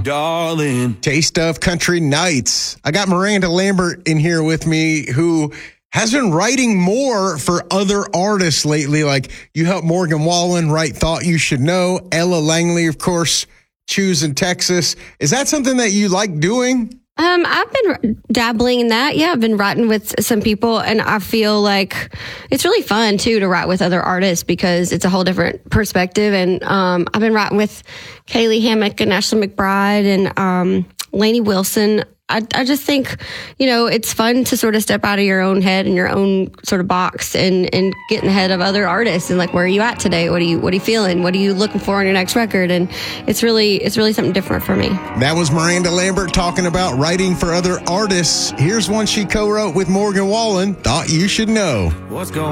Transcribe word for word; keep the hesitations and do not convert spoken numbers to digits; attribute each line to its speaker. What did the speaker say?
Speaker 1: darling.
Speaker 2: Taste of Country Nights. I got Miranda Lambert in here with me, who has been writing more for other artists lately. Like, you helped Morgan Wallen write Thought You Should Know. Ella Langley, of course, Choosing Texas. Is that something that you like doing?
Speaker 3: Um, I've been dabbling in that. Yeah, I've been writing with some people, and I feel like it's really fun too to write with other artists because it's a whole different perspective. And um, I've been writing with Kaylee Hammock and Ashley McBride and um, Lainey Wilson. I, I just think, you know, it's fun to sort of step out of your own head and your own sort of box and, and get in the head of other artists and like, where are you at today? What are you, what are you feeling? What are you looking for on your next record? And it's really, it's really something different for me.
Speaker 2: That was Miranda Lambert talking about writing for other artists. Here's one she co-wrote with Morgan Wallen, Thought You Should Know.
Speaker 1: What's going